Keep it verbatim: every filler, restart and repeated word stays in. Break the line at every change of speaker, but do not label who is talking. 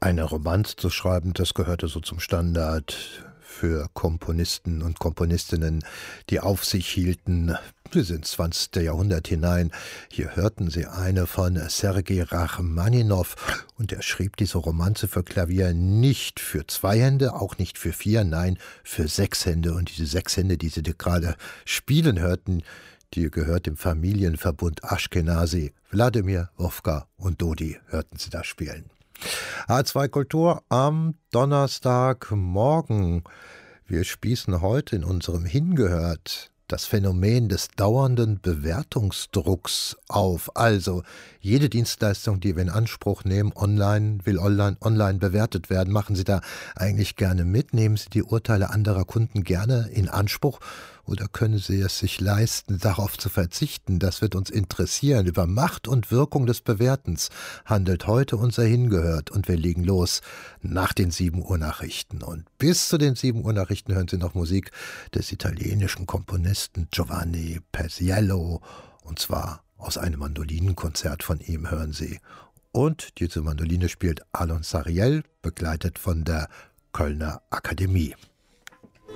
Eine Romanze zu schreiben, das gehörte so zum Standard für Komponisten und Komponistinnen, die auf sich hielten bis ins zwanzigste. Jahrhundert hinein. Hier hörten Sie eine von Sergei Rachmaninow, und er schrieb diese Romanze für Klavier nicht für zwei Hände, auch nicht für vier, nein, für sechs Hände. Und diese sechs Hände, die Sie gerade spielen hörten, die gehört dem Familienverbund Ashkenazi. Wladimir, Wofka und Dodi hörten Sie da spielen. A zwei Kultur am Donnerstagmorgen. Wir spießen heute in unserem Hingehört das Phänomen des dauernden Bewertungsdrucks auf. Also jede Dienstleistung, die wir in Anspruch nehmen, online, will online, online bewertet werden. Machen Sie da eigentlich gerne mit? Nehmen Sie die Urteile anderer Kunden gerne in Anspruch? Oder können Sie es sich leisten, darauf zu verzichten? Das wird uns interessieren. Über Macht und Wirkung des Bewertens handelt heute unser Hingehört. Und wir legen los nach den sieben Uhr Nachrichten. Und bis zu den sieben Uhr Nachrichten hören Sie noch Musik des italienischen Komponisten Giovanni Paisiello. Und zwar aus einem Mandolinenkonzert von ihm hören Sie. Und diese Mandoline spielt Alon Sariel, begleitet von der Kölner Akademie.